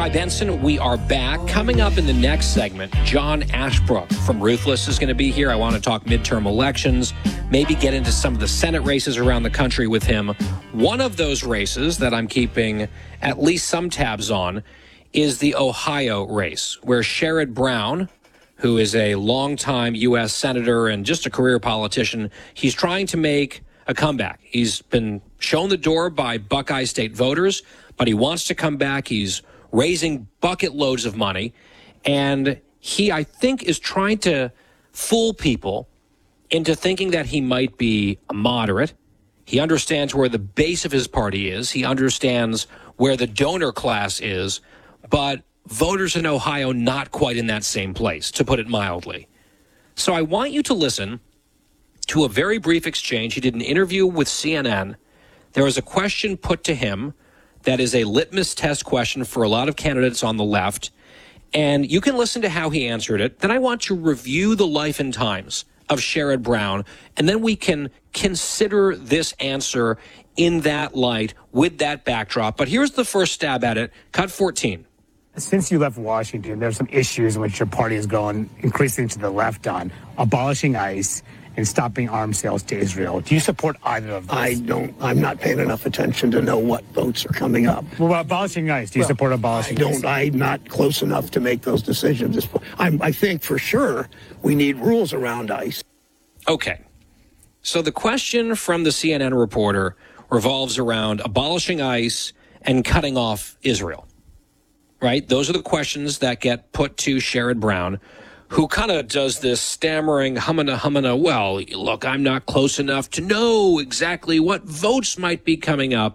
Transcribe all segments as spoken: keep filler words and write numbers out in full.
Guy Benson. We are back. Coming up in the next segment, John Ashbrook from Ruthless is going to be here. I want to talk midterm elections, maybe get into some of the Senate races around the country with him. One of those races that I'm keeping at least some tabs on is the Ohio race, where Sherrod Brown, who is a longtime U S senator and just a career politician, he's trying to make a comeback. He's been shown the door by Buckeye State voters, but he wants to come back. He's raising bucket loads of money, and he, I think, is trying to fool people into thinking that he might be a moderate. He understands where the base of his party is. He understands where the donor class is, but voters in Ohio not quite in that same place, to put it mildly. So I want you to listen to a very brief exchange. He did an interview with C N N. There was a question put to him that is a litmus test question for a lot of candidates on the left, and you can listen to how he answered it. Then I want to review the life and times of Sherrod Brown, and then we can consider this answer in that light with that backdrop. But here's the first stab at it. Cut fourteen. Since you left Washington, there's some issues in which your party is going increasingly to the left on, abolishing ICE and stopping arms sales to Israel. Do you support either of those? I don't. I'm not paying enough attention to know what votes are coming up. Well, about abolishing ICE, do you well, support abolishing I don't. ICE? I'm not close enough to make those decisions. I'm, I think for sure we need rules around ICE. Okay. So the question from the C N N reporter revolves around abolishing ICE and cutting off Israel. Right? Those are the questions that get put to Sherrod Brown, who kind of does this stammering, humana, humana, well, look, I'm not close enough to know exactly what votes might be coming up.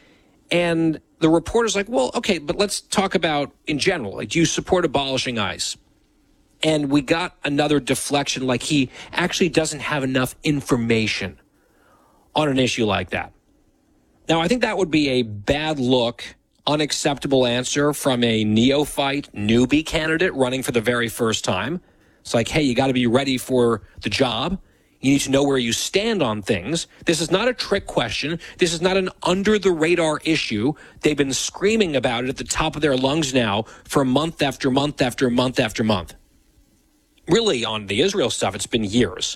And the reporter's like, well, okay, but let's talk about in general. Like, do you support abolishing ICE? And we got another deflection, like he actually doesn't have enough information on an issue like that. Now, I think that would be a bad look, unacceptable answer from a neophyte, newbie candidate running for the very first time. It's like, hey, you got to be ready for the job. You need to know where you stand on things. This is not a trick question. This is not an under-the-radar issue. They've been screaming about it at the top of their lungs now for month after month after month after month. Really, on the Israel stuff, it's been years.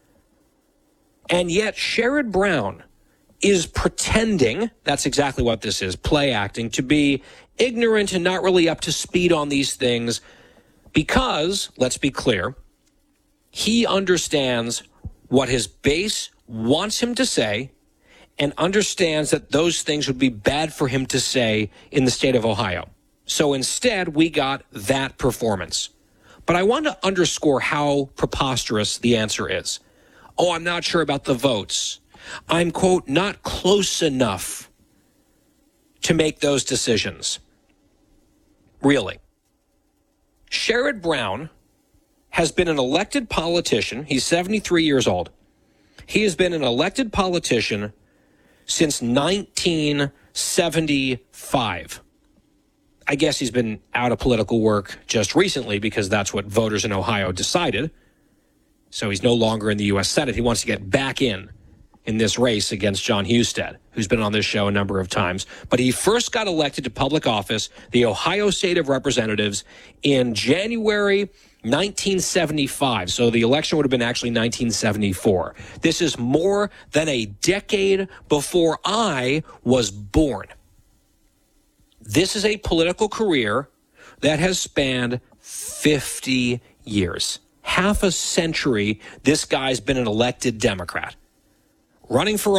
And yet, Sherrod Brown is pretending, that's exactly what this is, play acting, to be ignorant and not really up to speed on these things because, let's be clear, he understands what his base wants him to say and understands that those things would be bad for him to say in the state of Ohio. So instead, we got that performance. But I want to underscore how preposterous the answer is. Oh, I'm not sure about the votes. I'm, quote, not close enough to make those decisions. Really. Sherrod Brown has been an elected politician. He's seventy-three years old. He has been an elected politician since nineteen seventy-five. I guess he's been out of political work just recently because that's what voters in Ohio decided. So he's no longer in the U S Senate. He wants to get back in in this race against John Husted, who's been on this show a number of times. But he first got elected to public office, the Ohio State of Representatives, in January nineteen seventy-five. So the election would have been actually nineteen seventy-four. This is more than a decade before I was born. This is a political career that has spanned fifty years. Half a century, this guy's been an elected Democrat. Running for